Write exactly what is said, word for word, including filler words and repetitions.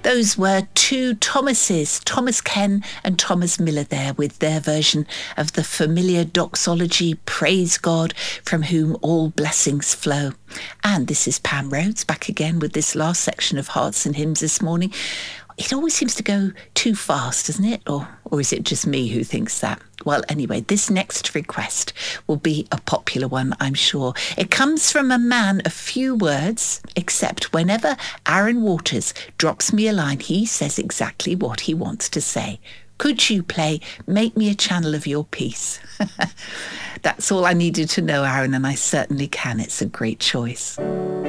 Those were two Thomases, Thomas Ken and Thomas Miller there with their version of the familiar doxology, Praise God, from whom all blessings flow. And this is Pam Rhodes back again with this last section of Hearts and Hymns this morning. It always seems to go too fast, doesn't it? Or, or is it just me who thinks that? Well, anyway, this next request will be a popular one, I'm sure. It comes from a man of few words, except whenever Aaron Waters drops me a line, he says exactly what he wants to say. Could you play Make Me a Channel of Your Peace? That's all I needed to know, Aaron, and I certainly can. It's a great choice.